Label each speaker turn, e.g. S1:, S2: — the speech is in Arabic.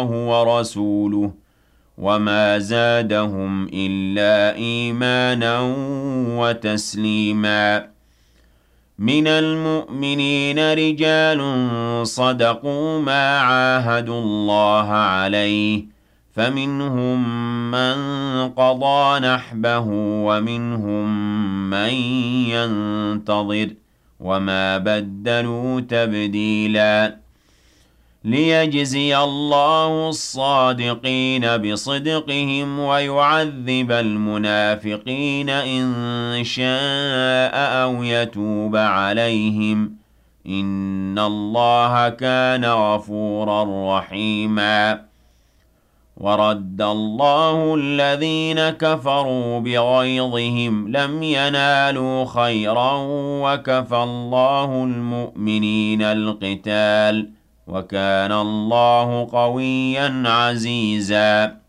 S1: الله ورسوله وما زادهم إلا إيمانا وتسليما. من المؤمنين رجال صدقوا ما عاهدوا الله عليه فمنهم من قضى نحبه ومنهم من ينتظر وما بدلوا تبديلا. ليجزي الله الصادقين بصدقهم ويعذب المنافقين إن شاء أو يتوب عليهم إن الله كان غفورا رحيما. ورد الله الذين كفروا بغيظهم لم ينالوا خيرا وكفى الله المؤمنين القتال وكان الله قويا عزيزا.